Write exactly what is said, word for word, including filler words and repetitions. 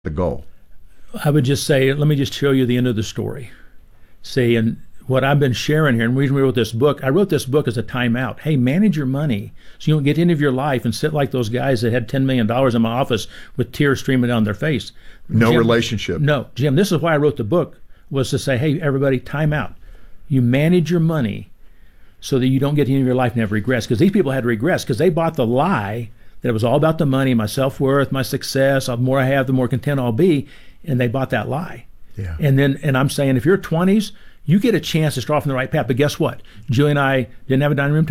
the goal? I would just say, let me just show you the end of the story. See, and what I've been sharing here, and the reason we wrote this book, I wrote this book as a timeout. Hey, manage your money so you don't get into your life and sit like those guys that had ten million dollars in my office with tears streaming down their face. No Jim, relationship. No, Jim, this is why I wrote the book, was to say, hey, everybody, time out. You manage your money so that you don't get into your life and have regrets. Because these people had regrets because they bought the lie that it was all about the money, my self-worth, my success. The more I have, the more content I'll be. And they bought that lie. Yeah. And then, and I'm saying, if you're twenties, you get a chance to start off on the right path. But guess what? Julie and I didn't have a dining room